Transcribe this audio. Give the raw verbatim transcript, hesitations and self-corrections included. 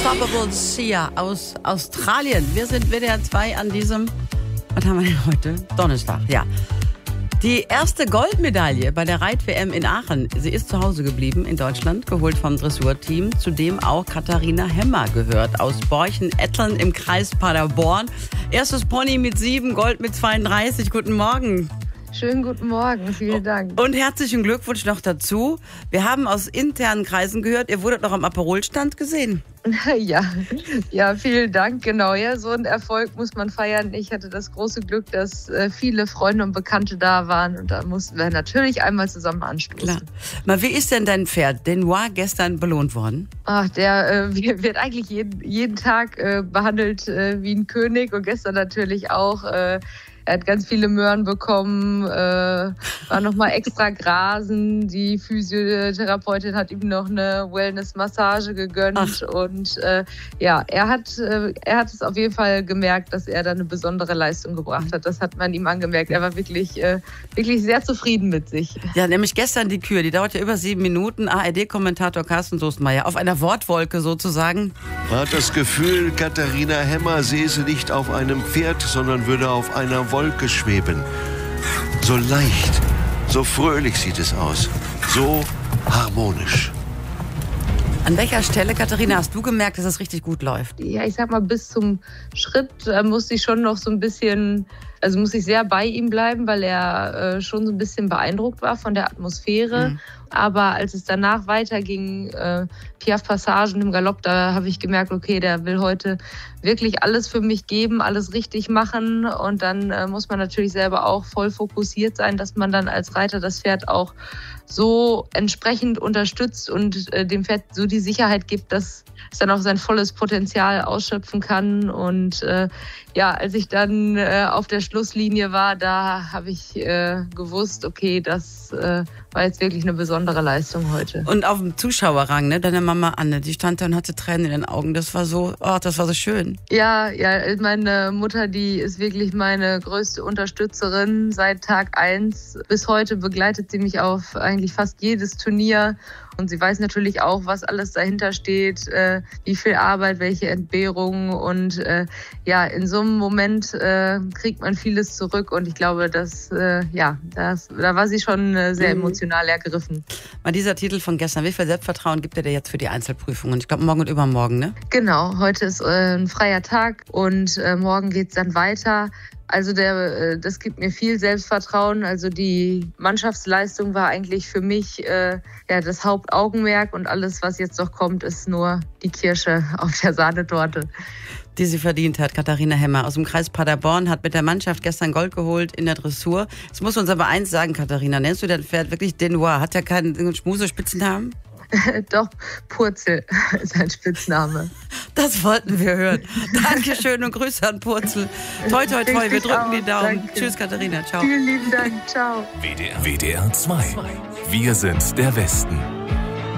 Unstoppable Sia aus Australien. Wir sind W D R zwei an diesem, was haben wir denn heute? Donnerstag, ja. Die erste Goldmedaille bei der Reit-W M in Aachen. Sie ist zu Hause geblieben in Deutschland, geholt vom Dressurteam, zu dem auch Katharina Hemmer gehört, aus Borchen-Etteln im Kreis Paderborn. Erstes Pony mit sieben, Gold mit zweiunddreißig. Guten Morgen. Schönen guten Morgen, vielen Dank. Und herzlichen Glückwunsch noch dazu. Wir haben aus internen Kreisen gehört, ihr wurdet noch am Aperol-Stand gesehen. Ja, ja, vielen Dank. Genau, ja, so ein Erfolg muss man feiern. Ich hatte das große Glück, dass äh, viele Freunde und Bekannte da waren und da mussten wir natürlich einmal zusammen anstoßen. Klar. Mal, wie ist denn dein Pferd, Denoir, gestern belohnt worden? Ach, der äh, wird eigentlich jeden, jeden Tag äh, behandelt äh, wie ein König und gestern natürlich auch. Äh, Er hat ganz viele Möhren bekommen, äh, war nochmal extra grasen. Die Physiotherapeutin hat ihm noch eine Wellness-Massage gegönnt. Ach. Und äh, ja, er hat, äh, er hat es auf jeden Fall gemerkt, dass er da eine besondere Leistung gebracht hat. Das hat man ihm angemerkt. Er war wirklich, äh, wirklich sehr zufrieden mit sich. Ja, nämlich gestern die Kür, die dauert ja über sieben Minuten. A R D-Kommentator Carsten Soestmeier auf einer Wortwolke sozusagen. Man hat das Gefühl, Katharina Hemmer säße nicht auf einem Pferd, sondern würde auf einer Wolke schweben. So leicht, so fröhlich sieht es aus, so harmonisch. An welcher Stelle, Katharina, hast du gemerkt, dass es richtig gut läuft? Ja, ich sag mal, bis zum Schritt äh, musste ich schon noch so ein bisschen, also muss ich sehr bei ihm bleiben, weil er äh, schon so ein bisschen beeindruckt war von der Atmosphäre. Mhm. Aber als es danach weiterging, äh, Piaffe-Passagen im Galopp, da habe ich gemerkt, okay, der will heute wirklich alles für mich geben, alles richtig machen. Und dann äh, muss man natürlich selber auch voll fokussiert sein, dass man dann als Reiter das Pferd auch so entsprechend unterstützt und äh, dem Pferd so die Sicherheit gibt, dass es dann auch sein volles Potenzial ausschöpfen kann. Und äh, ja, als ich dann äh, auf der Schlusslinie war, da habe ich äh, gewusst, okay, das äh, war jetzt wirklich eine besondere Leistung heute. Und auf dem Zuschauerrang, ne, deine Mama Anne, die stand da und hatte Tränen in den Augen. Das war so, oh, das war so schön. Ja, ja, meine Mutter, die ist wirklich meine größte Unterstützerin seit Tag eins. Bis heute begleitet sie mich auf eigentlich fast jedes Turnier. Und sie weiß natürlich auch, was alles dahinter steht, äh, wie viel Arbeit, welche Entbehrungen. Und äh, ja, in so einem Moment äh, kriegt man vieles zurück. Und ich glaube, dass, äh, ja, das, da war sie schon äh, sehr emotional ergriffen. Mal dieser Titel von gestern, wie viel Selbstvertrauen gibt er dir jetzt für die Einzelprüfungen? Ich glaube, morgen und übermorgen, ne? Genau, heute ist äh, ein freier Tag und äh, morgen geht's dann weiter. Also der, das gibt mir viel Selbstvertrauen. Also die Mannschaftsleistung war eigentlich für mich äh, ja, das Hauptaugenmerk und alles, was jetzt noch kommt, ist nur die Kirsche auf der Sahnetorte. Die sie verdient hat, Katharina Hemmer aus dem Kreis Paderborn, hat mit der Mannschaft gestern Gold geholt in der Dressur. Jetzt musst du uns aber eins sagen, Katharina, nennst du dein Pferd wirklich Denoir? Hat er keinen Schmusespitzennamen? Doch, Purzel ist ein Spitzname. Das wollten wir hören. Dankeschön und Grüße an Purzel. Toi, toi, toi, wir drücken auch die Daumen. Danke. Tschüss, Katharina. Ciao. Vielen lieben Dank. Ciao. W D R zwei. Wir sind der Westen.